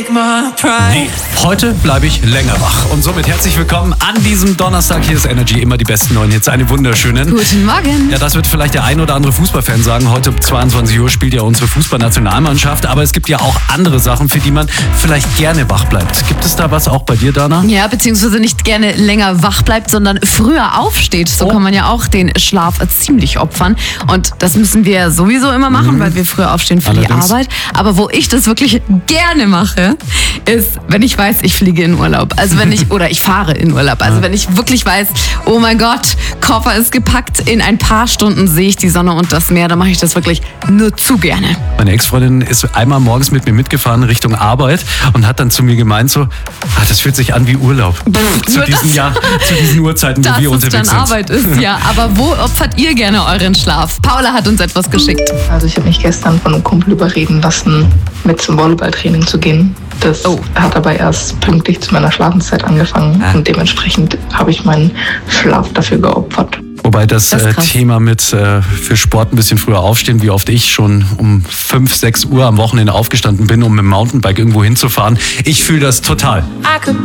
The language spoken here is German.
Nee, heute bleibe ich länger wach. Und somit herzlich willkommen an diesem Donnerstag. Hier ist Energy, immer die besten neuen Hits. Eine wunderschönen. Guten Morgen. Ja, das wird vielleicht der ein oder andere Fußballfan sagen. Heute um 22 Uhr spielt ja unsere Fußballnationalmannschaft. Aber es gibt ja auch andere Sachen, für die man vielleicht gerne wach bleibt. Gibt es da was auch bei dir, Dana? Ja, beziehungsweise nicht gerne länger wach bleibt, sondern früher aufsteht. So kann man ja auch den Schlaf ziemlich opfern. Und das müssen wir sowieso immer machen, weil wir früher aufstehen für die Arbeit. Aber wo ich das wirklich gerne mache, ist, wenn ich weiß, ich fliege in Urlaub. Also oder ich fahre in Urlaub. Also wenn ich wirklich weiß, oh mein Gott, Koffer ist gepackt, in ein paar Stunden sehe ich die Sonne und das Meer, dann mache ich das wirklich nur zu gerne. Meine Ex-Freundin ist einmal morgens mit mir mitgefahren Richtung Arbeit und hat dann zu mir gemeint so, das fühlt sich an wie Urlaub. Zu diesen Uhrzeiten, wo wir unterwegs sind. Dass es dann Arbeit ist, ja. Aber wo opfert ihr gerne euren Schlaf? Paula hat uns etwas geschickt. Also ich habe mich gestern von einem Kumpel überreden lassen, mit zum Volleyballtraining zu gehen. Das hat aber erst pünktlich zu meiner Schlafenszeit angefangen und dementsprechend habe ich meinen Schlaf dafür geopfert. Wobei das Thema mit für Sport ein bisschen früher aufstehen, wie oft ich schon um 5, 6 Uhr am Wochenende aufgestanden bin, um mit dem Mountainbike irgendwo hinzufahren. Ich fühle das total. I could